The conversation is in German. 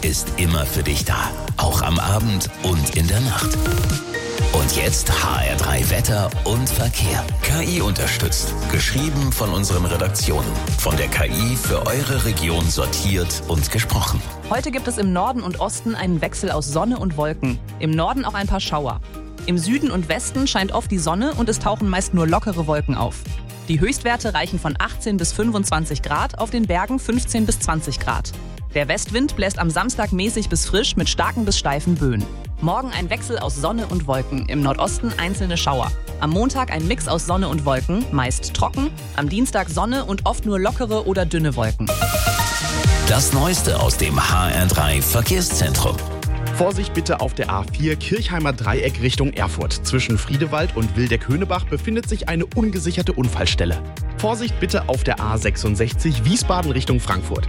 ist immer für dich da. Auch am Abend und in der Nacht. Und jetzt HR3 Wetter und Verkehr. KI unterstützt. Geschrieben von unseren Redaktionen. Von der KI für eure Region sortiert und gesprochen. Heute gibt es im Norden und Osten einen Wechsel aus Sonne und Wolken. Im Norden auch ein paar Schauer. Im Süden und Westen scheint oft die Sonne und es tauchen meist nur lockere Wolken auf. Die Höchstwerte reichen von 18 bis 25 Grad, auf den Bergen 15 bis 20 Grad. Der Westwind bläst am Samstag mäßig bis frisch mit starken bis steifen Böen. Morgen ein Wechsel aus Sonne und Wolken, im Nordosten einzelne Schauer. Am Montag ein Mix aus Sonne und Wolken, meist trocken. Am Dienstag Sonne und oft nur lockere oder dünne Wolken. Das Neueste aus dem HR3 Verkehrszentrum. Vorsicht bitte auf der A4 Kirchheimer Dreieck Richtung Erfurt. Zwischen Friedewald und Wildeck-Höhnebach befindet sich eine ungesicherte Unfallstelle. Vorsicht bitte auf der A66 Wiesbaden Richtung Frankfurt.